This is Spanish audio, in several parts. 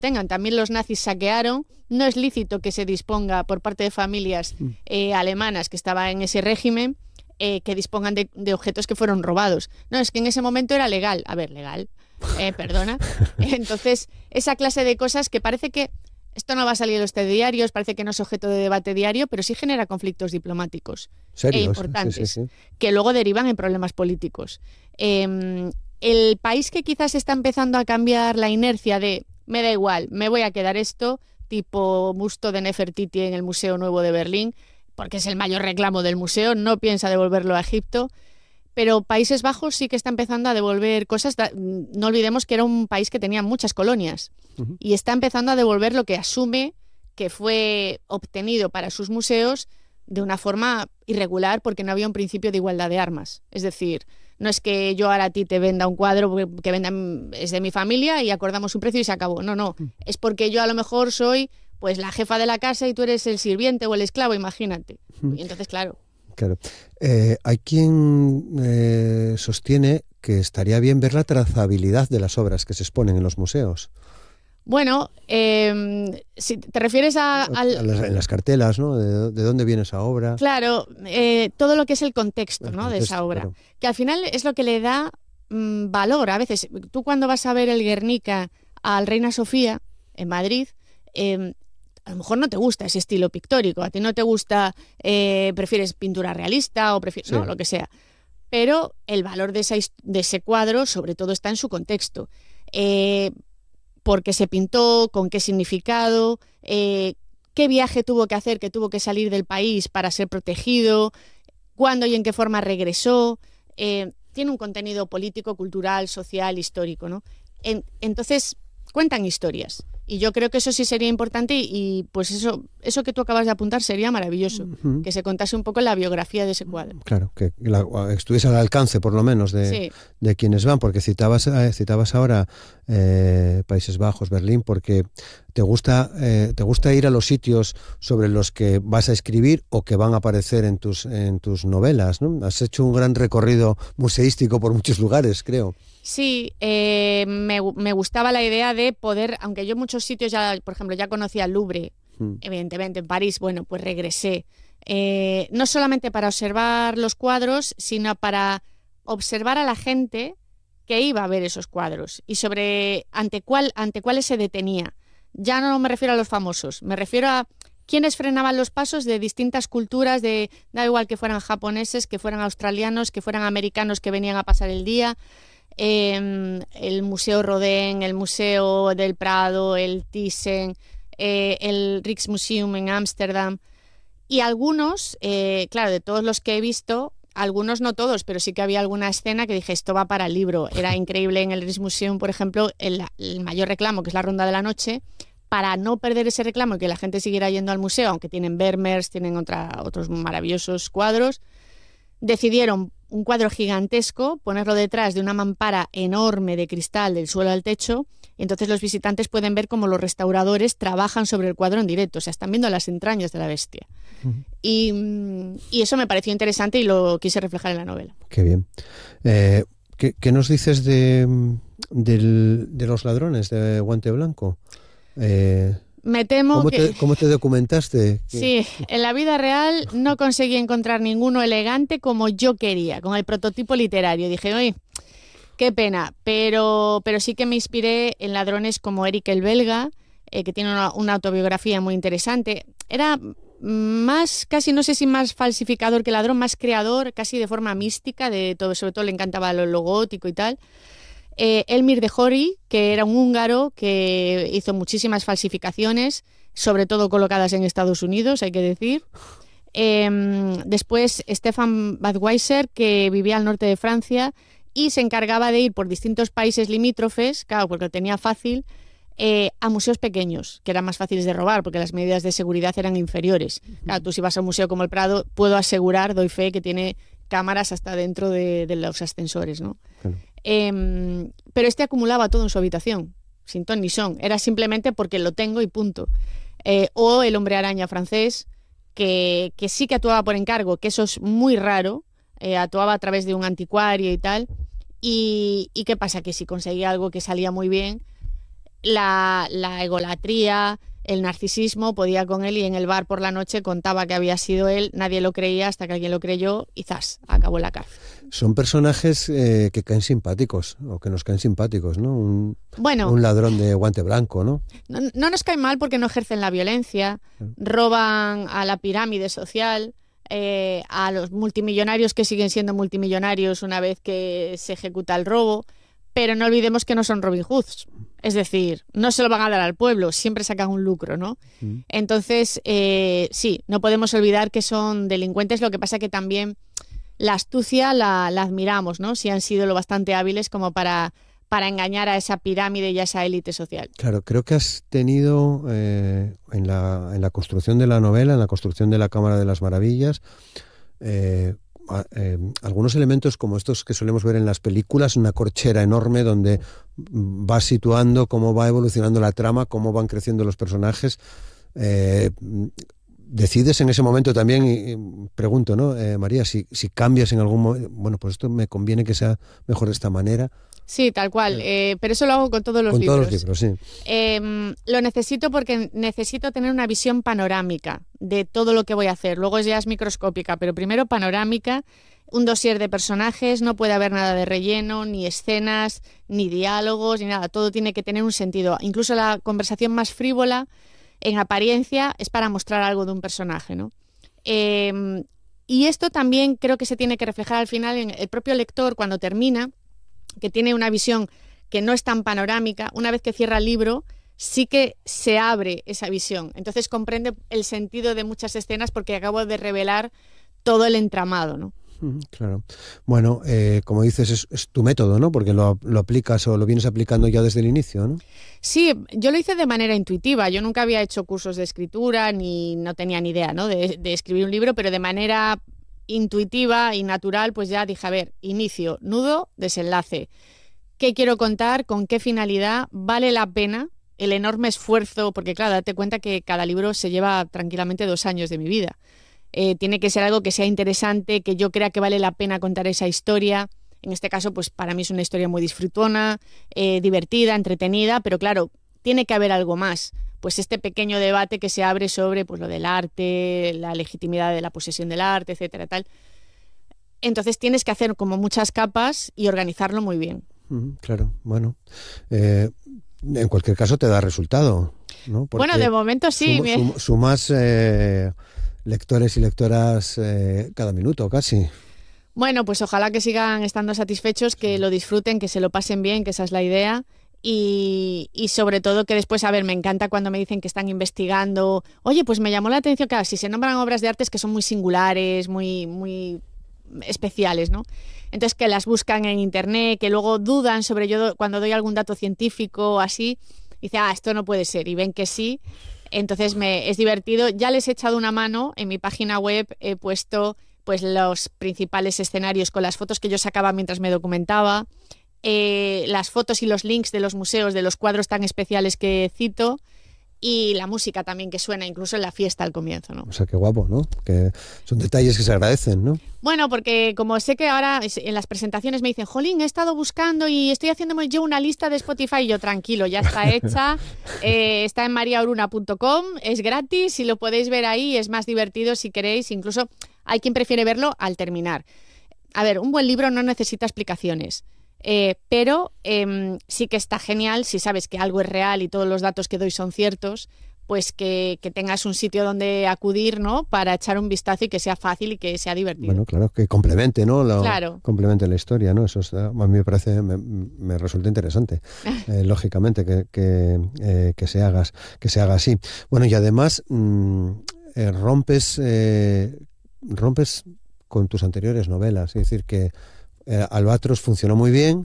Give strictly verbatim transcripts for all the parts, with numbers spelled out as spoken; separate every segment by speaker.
Speaker 1: tengan. También los nazis saquearon. No es lícito que se disponga por parte de familias eh, alemanas que estaban en ese régimen eh, que dispongan de, de objetos que fueron robados. No, es que en ese momento era legal. A ver, legal. Eh, perdona. Entonces, esa clase de cosas que parece que esto no va a salir en los telediarios, parece que no es objeto de debate diario, pero sí genera conflictos diplomáticos
Speaker 2: ¿Serios?
Speaker 1: e importantes,
Speaker 2: Sí, sí, sí.
Speaker 1: que luego derivan en problemas políticos. Eh, el país que quizás está empezando a cambiar la inercia de me da igual, me voy a quedar esto, tipo busto de Nefertiti en el Museo Nuevo de Berlín, porque es el mayor reclamo del museo, no piensa devolverlo a Egipto. Pero Países Bajos sí que está empezando a devolver cosas. No olvidemos que era un país que tenía muchas colonias uh-huh. y está empezando a devolver lo que asume que fue obtenido para sus museos de una forma irregular porque no había un principio de igualdad de armas. Es decir, no es que yo ahora a ti te venda un cuadro que venda, es de mi familia y acordamos un precio y se acabó. No, no. Uh-huh. Es porque yo a lo mejor soy pues la jefa de la casa y tú eres el sirviente o el esclavo, imagínate. Uh-huh. Y entonces, claro...
Speaker 2: Claro. Eh, hay quien eh, sostiene que estaría bien ver la trazabilidad de las obras que se exponen en los museos.
Speaker 1: Bueno, eh, si te refieres a... Al...
Speaker 2: a las, en las cartelas, ¿no? De, de dónde viene esa obra.
Speaker 1: Claro, eh, todo lo que es el contexto, el ¿no? contexto, de esa obra.
Speaker 2: Claro.
Speaker 1: Que al final es lo que le da mmm, valor. A veces, tú cuando vas a ver el Guernica al Reina Sofía, en Madrid... Eh, a lo mejor no te gusta ese estilo pictórico, a ti no te gusta, eh, prefieres pintura realista o prefieres, sí. no, lo que sea. Pero el valor de, esa, de ese cuadro sobre todo está en su contexto. Eh, ¿Por qué se pintó? ¿Con qué significado? Eh, ¿Qué viaje tuvo que hacer? ¿Que tuvo que salir del país para ser protegido? ¿Cuándo y en qué forma regresó? Eh, tiene un contenido político, cultural, social, histórico, ¿no? En, entonces, cuentan historias. Y yo creo que eso sí sería importante y, y pues eso eso que tú acabas de apuntar sería maravilloso, uh-huh. que se contase un poco la biografía de ese cuadro.
Speaker 2: Claro, que la, estuviese al alcance por lo menos de, sí. de quienes van, porque citabas eh, citabas ahora eh, Países Bajos, Berlín, porque te gusta eh, te gusta ir a los sitios sobre los que vas a escribir o que van a aparecer en tus en tus novelas, ¿no? Has hecho un gran recorrido museístico por muchos lugares, creo.
Speaker 1: Sí, eh, me, me gustaba la idea de poder, aunque yo en muchos sitios ya, por ejemplo, ya conocía el Louvre, mm. evidentemente en París, bueno, pues regresé. Eh, no solamente para observar los cuadros, sino para observar a la gente que iba a ver esos cuadros y sobre ante cuál, ante cuáles se detenía. Ya no me refiero a los famosos, me refiero a quienes frenaban los pasos de distintas culturas, de da igual que fueran japoneses, que fueran australianos, que fueran americanos que venían a pasar el día. Eh, el Museo Rodin, el Museo del Prado, el Thyssen, eh, el Rijksmuseum en Ámsterdam y algunos, eh, claro, de todos los que he visto, algunos no todos, pero sí que había alguna escena que dije, esto va para el libro. Era increíble en el Rijksmuseum, por ejemplo, el, el mayor reclamo, que es la Ronda de la Noche, para no perder ese reclamo y que la gente siguiera yendo al museo, aunque tienen Vermeers, tienen otra, otros maravillosos cuadros, decidieron un cuadro gigantesco, ponerlo detrás de una mampara enorme de cristal del suelo al techo, y entonces los visitantes pueden ver cómo los restauradores trabajan sobre el cuadro en directo, o sea, están viendo las entrañas de la bestia. Uh-huh. Y, y eso me pareció interesante y lo quise reflejar en la novela.
Speaker 2: Qué bien. Eh, ¿qué, ¿Qué nos dices de, de, de los ladrones de Guante Blanco? Eh...
Speaker 1: Me temo
Speaker 2: ¿Cómo
Speaker 1: que...
Speaker 2: Te, ¿Cómo te documentaste?
Speaker 1: Sí, en la vida real no conseguí encontrar ninguno elegante como yo quería, con el prototipo literario. Dije, oye, qué pena, pero, pero sí que me inspiré en ladrones como Eric el Belga, eh, que tiene una, una autobiografía muy interesante. Era más, casi no sé si más falsificador que ladrón, más creador, casi de forma mística, de todo, sobre todo le encantaba lo, lo gótico y tal. Eh, Elmir de Hori, que era un húngaro que hizo muchísimas falsificaciones, sobre todo colocadas en Estados Unidos, hay que decir. Eh, después Stefan Badweiser, que vivía al norte de Francia y se encargaba de ir por distintos países limítrofes, claro, porque lo tenía fácil, eh, a museos pequeños, que eran más fáciles de robar, porque las medidas de seguridad eran inferiores. Claro, tú si vas a un museo como el Prado, puedo asegurar, doy fe, que tiene cámaras hasta dentro de, de los ascensores, ¿no? Claro. Eh, pero este acumulaba todo en su habitación, sin ton ni son. Era simplemente porque lo tengo y punto. Eh, o el hombre araña francés, que, que sí que actuaba por encargo, que eso es muy raro, eh, actuaba a través de un anticuario y tal. Y, y ¿qué pasa? Que si conseguía algo que salía muy bien, la, la egolatría, el narcisismo podía con él, y en el bar por la noche contaba que había sido él, nadie lo creía hasta que alguien lo creyó y ¡zas!, acabó en la cárcel.
Speaker 2: Son personajes eh, que caen simpáticos, o que nos caen simpáticos, ¿no? Un,
Speaker 1: bueno,
Speaker 2: un ladrón de guante blanco, ¿no?
Speaker 1: ¿no? No nos caen mal porque no ejercen la violencia, roban a la pirámide social, eh, a los multimillonarios que siguen siendo multimillonarios una vez que se ejecuta el robo, pero no olvidemos que no son Robin Hoods. Es decir, no se lo van a dar al pueblo, siempre sacan un lucro, ¿no? Mm. Entonces, eh, sí, no podemos olvidar que son delincuentes, lo que pasa que también la astucia la, la admiramos, ¿no? Si han sido lo bastante hábiles como para, para engañar a esa pirámide y a esa élite social.
Speaker 2: Claro, creo que has tenido eh, en, la, en la construcción de la novela, en la construcción de la Cámara de las Maravillas, eh, Eh, algunos elementos como estos que solemos ver en las películas, una corchera enorme donde va situando cómo va evolucionando la trama, cómo van creciendo los personajes. Eh, decides en ese momento también, y, y pregunto, ¿no, eh, María, si, si cambias en algún momento, bueno, pues esto me conviene que sea mejor de esta manera?
Speaker 1: Sí, tal cual, eh, pero eso lo hago con todos los
Speaker 2: con
Speaker 1: libros.
Speaker 2: Con todos los libros, sí.
Speaker 1: Eh, lo necesito porque necesito tener una visión panorámica de todo lo que voy a hacer. Luego ya es microscópica, pero primero panorámica, un dossier de personajes, no puede haber nada de relleno, ni escenas, ni diálogos, ni nada. Todo tiene que tener un sentido. Incluso la conversación más frívola, en apariencia, es para mostrar algo de un personaje, ¿no? Eh, y esto también creo que se tiene que reflejar al final en el propio lector cuando termina, que tiene una visión que no es tan panorámica. Una vez que cierra el libro, sí que se abre esa visión. Entonces comprende el sentido de muchas escenas porque acabo de revelar todo el entramado, ¿no?
Speaker 2: Claro. Bueno, eh, como dices, es, es tu método, ¿no? Porque lo, lo aplicas o lo vienes aplicando ya desde el inicio, ¿no?
Speaker 1: Sí, yo lo hice de manera intuitiva. Yo nunca había hecho cursos de escritura, ni no tenía ni idea, ¿no?, de, de escribir un libro, pero de manera intuitiva y natural, pues ya dije, a ver, inicio, nudo, desenlace. ¿Qué quiero contar? ¿Con qué finalidad? ¿Vale la pena el enorme esfuerzo? Porque claro, date cuenta que cada libro se lleva tranquilamente dos años de mi vida. Eh, tiene que ser algo que sea interesante, que yo crea que vale la pena contar esa historia. En este caso, pues para mí es una historia muy disfrutona, eh, divertida, entretenida, pero claro, tiene que haber algo más. Pues este pequeño debate que se abre sobre pues lo del arte, la legitimidad de la posesión del arte, etcétera, tal. Entonces tienes que hacer como muchas capas y organizarlo muy bien.
Speaker 2: Mm, claro, bueno. Eh, en cualquier caso te da resultado, ¿no? Porque
Speaker 1: bueno, de momento sí.
Speaker 2: Sum, sum, sumas eh, lectores y lectoras eh, cada minuto casi.
Speaker 1: Bueno, pues ojalá que sigan estando satisfechos, que lo disfruten, que se lo pasen bien, que esa es la idea. Y, y sobre todo que después, a ver, me encanta cuando me dicen que están investigando. Oye, pues me llamó la atención que si se nombran obras de artes que son muy singulares, muy, muy especiales, ¿no? Entonces que las buscan en internet, que luego dudan sobre yo cuando doy algún dato científico o así, dice, ah, esto no puede ser, y ven que sí. Entonces me es divertido. Ya les he echado una mano, en mi página web he puesto pues los principales escenarios con las fotos que yo sacaba mientras me documentaba. Eh, las fotos y los links de los museos, de los cuadros tan especiales que cito, y la música también que suena incluso en la fiesta al comienzo, ¿no?
Speaker 2: O sea, qué guapo, ¿no? Que son detalles que se agradecen, ¿no?
Speaker 1: Bueno, porque como sé que ahora en las presentaciones me dicen, jolín, he estado buscando y estoy haciéndome yo una lista de Spotify, y yo, tranquilo, ya está hecha, eh, está en maria oruna punto com, es gratis y lo podéis ver ahí, es más divertido si queréis, incluso hay quien prefiere verlo al terminar. A ver, un buen libro no necesita explicaciones. Eh, pero eh, sí que está genial si sabes que algo es real y todos los datos que doy son ciertos, pues que, que tengas un sitio donde acudir, ¿no?, para echar un vistazo y que sea fácil y que sea divertido.
Speaker 2: Bueno, claro, que complemente, ¿no? Lo,
Speaker 1: claro. Complemente
Speaker 2: la historia, ¿no? Eso está, a mí me parece, me, me resulta interesante, eh, lógicamente, que, que, eh, que, se hagas, que se haga así. Bueno, y además mmm, eh, rompes, eh, rompes con tus anteriores novelas, es decir, que Eh, Albatros funcionó muy bien,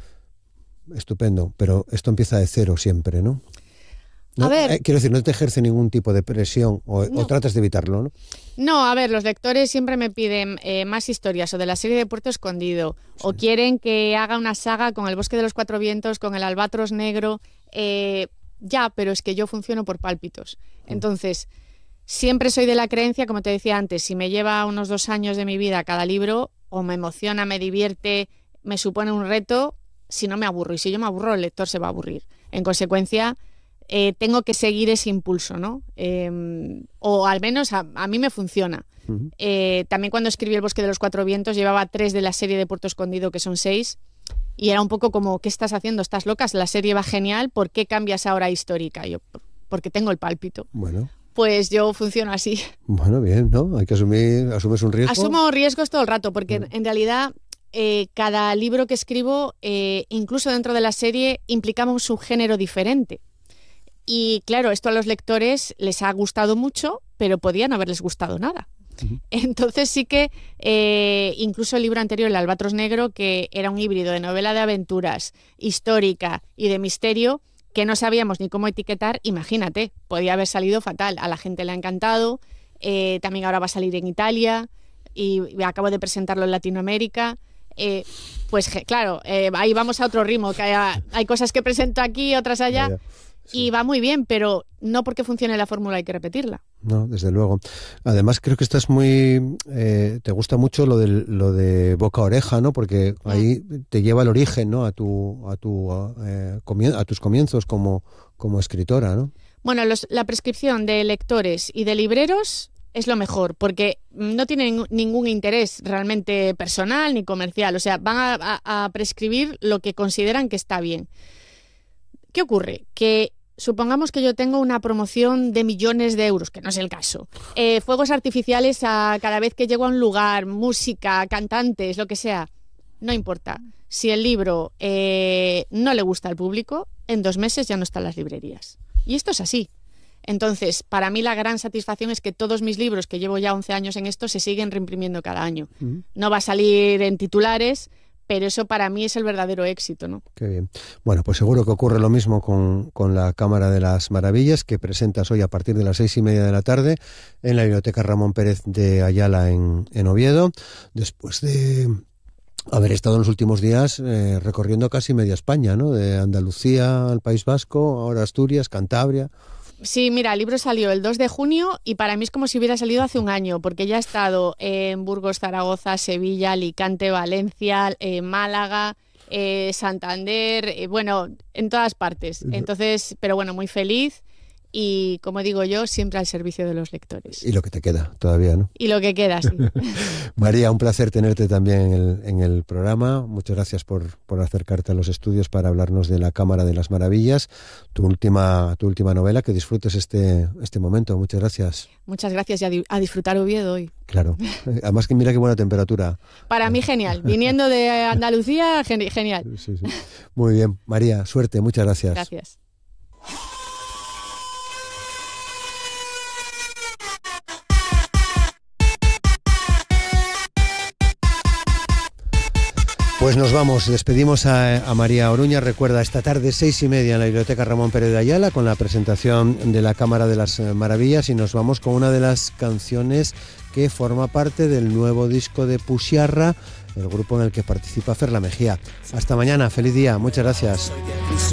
Speaker 2: mm. estupendo, pero esto empieza de cero siempre, ¿no? no
Speaker 1: a ver,
Speaker 2: eh, quiero decir, no te ejerce ningún tipo de presión o, no. o tratas de evitarlo, ¿no?
Speaker 1: No, a ver, los lectores siempre me piden eh, más historias o de la serie de Puerto Escondido, sí. o quieren que haga una saga con El Bosque de los Cuatro Vientos, con El Albatros Negro, eh, ya, pero es que yo funciono por pálpitos. Entonces, siempre soy de la creencia, como te decía antes, si me lleva unos dos años de mi vida cada libro, o me emociona, me divierte, me supone un reto, si no me aburro. Y si yo me aburro, el lector se va a aburrir. En consecuencia, eh, tengo que seguir ese impulso, ¿no? Eh, o al menos a, a mí me funciona. Uh-huh. Eh, también cuando escribí El bosque de los cuatro vientos llevaba tres de la serie de Puerto Escondido, que son seis, y era un poco como, ¿qué estás haciendo? ¿Estás loca? La serie va genial, ¿por qué cambias ahora a histórica? Yo, porque tengo el pálpito.
Speaker 2: Bueno.
Speaker 1: Pues yo funciono así.
Speaker 2: Bueno, bien, ¿no? Hay que asumir, ¿asumes un riesgo?
Speaker 1: Asumo riesgos todo el rato, porque uh-huh. en realidad eh, cada libro que escribo, eh, incluso dentro de la serie, implicaba un subgénero diferente. Y claro, esto a los lectores les ha gustado mucho, pero podía no haberles gustado nada. Uh-huh. Entonces sí que eh, incluso el libro anterior, El albatros negro, que era un híbrido de novela de aventuras, histórica y de misterio, que no sabíamos ni cómo etiquetar, imagínate, podía haber salido fatal. A la gente le ha encantado, eh, también ahora va a salir en Italia y, y acabo de presentarlo en Latinoamérica. Eh, pues claro, eh, ahí vamos a otro ritmo, que hay, hay cosas que presento aquí, otras allá. Ya, ya. Sí. Y va muy bien, pero no porque funcione la fórmula hay que repetirla.
Speaker 2: No, desde luego. Además creo que estás muy... Eh, te gusta mucho lo de, lo de boca a oreja, ¿no? Porque ahí te lleva el origen, ¿no? A tu a tu eh, comien- a tus comienzos como, como escritora, ¿no?
Speaker 1: Bueno, los, la prescripción de lectores y de libreros es lo mejor, porque no tienen ningún interés realmente personal ni comercial. O sea, van a, a, a prescribir lo que consideran que está bien. ¿Qué ocurre? Que supongamos que yo tengo una promoción de millones de euros, que no es el caso. Eh, fuegos artificiales a cada vez que llego a un lugar, música, cantantes, lo que sea. No importa. Si el libro eh, no le gusta al público, en dos meses ya no está en las librerías. Y esto es así. Entonces, para mí la gran satisfacción es que todos mis libros, que llevo ya once años en esto, se siguen reimprimiendo cada año. Uh-huh. No va a salir en titulares, pero eso para mí es el verdadero éxito, ¿no?
Speaker 2: Qué bien. Bueno, pues seguro que ocurre lo mismo con, con la Cámara de las Maravillas, que presentas hoy a partir de las seis y media de la tarde en la Biblioteca Ramón Pérez de Ayala en, en Oviedo, después de haber estado en los últimos días eh, recorriendo casi media España, ¿no? De Andalucía al País Vasco, ahora Asturias, Cantabria.
Speaker 1: Sí, mira, el libro salió el dos de junio y para mí es como si hubiera salido hace un año, porque ya he estado en Burgos, Zaragoza, Sevilla, Alicante, Valencia, eh, Málaga, eh, Santander, eh, bueno, en todas partes. Entonces, pero bueno, muy feliz y, como digo yo, siempre al servicio de los lectores.
Speaker 2: Y lo que te queda todavía, ¿no?
Speaker 1: Y lo que queda, sí.
Speaker 2: María, un placer tenerte también en el, en el programa. Muchas gracias por, por acercarte a los estudios para hablarnos de la Cámara de las Maravillas, tu última, tu última novela. Que disfrutes este, este momento. Muchas gracias.
Speaker 1: Muchas gracias y a, di- a disfrutar Oviedo hoy.
Speaker 2: Claro. Además que mira qué buena temperatura.
Speaker 1: Para mí genial. Viniendo de Andalucía, gen- genial.
Speaker 2: Sí, sí. Muy bien. María, suerte. Muchas gracias.
Speaker 1: Gracias.
Speaker 2: Pues nos vamos, despedimos a, a María Oruña. Recuerda, esta tarde seis y media en la Biblioteca Ramón Pérez de Ayala con la presentación de la Cámara de las Maravillas, y nos vamos con una de las canciones que forma parte del nuevo disco de Puxiarra, el grupo en el que participa Ferla Mejía. Hasta mañana, feliz día, muchas gracias.